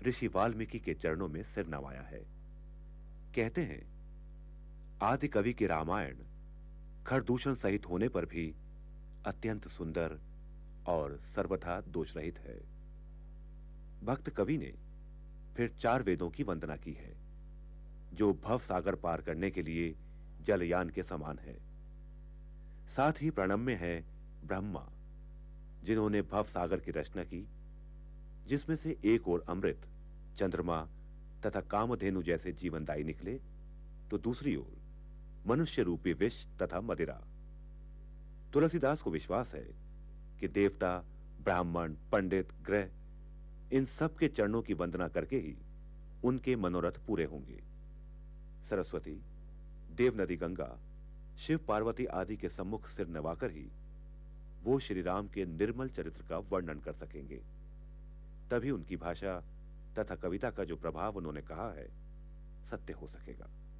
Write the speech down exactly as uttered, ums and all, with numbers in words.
ऋषि वाल्मीकि के चरणों में सिर नवाया है। कहते हैं, आदि कवि की रामायण खरदूषण सहित होने पर भी अत्यंत सुंदर और सर्वथा दोषरहित है। भक्त कवि ने फिर चार वेदों की वंदना की है, जो भव सागर पार करने के लिए जलयान के समान है। साथ ही प्रणम्य है ब्रह्मा, जिन्होंने भव सागर की रचना की, जिसमें से एक ओर अमृत, चंद्रमा तथा कामधेनु जैसे जीवनदायी निकले, तो दूसरी ओर मनुष्य रूपी विष तथा मदिरा। तुलसीदास को विश्वास है कि देवता, ब्राह्मण, पंडित, ग्रह, इन सब के चरणों की वंदना करके ही उनके मनोरथ पूरे होंगे। सरस्वती, देव नदी गंगा, शिव पार्वती आदि के सम्मुख सिर नवाकर ही वो श्री राम के निर्मल चरित्र का वर्णन कर सकेंगे। तभी उनकी भाषा तथा कविता का जो प्रभाव उन्होंने कहा है, सत्य हो सकेगा।